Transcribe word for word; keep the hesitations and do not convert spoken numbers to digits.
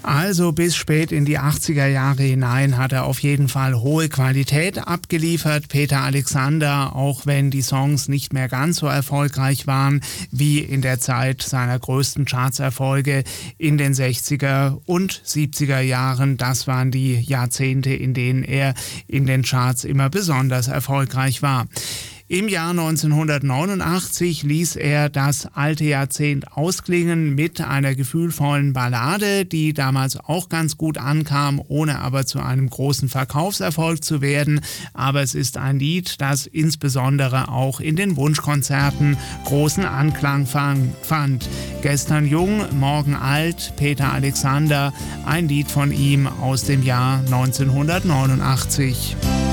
Also bis spät in die achtziger Jahre hinein hat er auf jeden Fall hohe Qualität abgeliefert. Peter Alexander, auch wenn die Songs nicht mehr ganz so erfolgreich waren wie in der Zeit seiner größten Chartserfolge in den sechziger und siebziger Jahren. Das waren die Jahrzehnte, in denen er in den Charts immer besonders erfolgreich war. Im Jahr neunzehnhundertneunundachtzig ließ er das alte Jahrzehnt ausklingen mit einer gefühlvollen Ballade, die damals auch ganz gut ankam, ohne aber zu einem großen Verkaufserfolg zu werden. Aber es ist ein Lied, das insbesondere auch in den Wunschkonzerten großen Anklang fand. Gestern jung, morgen alt, Peter Alexander, ein Lied von ihm aus dem Jahr neunzehnhundertneunundachtzig.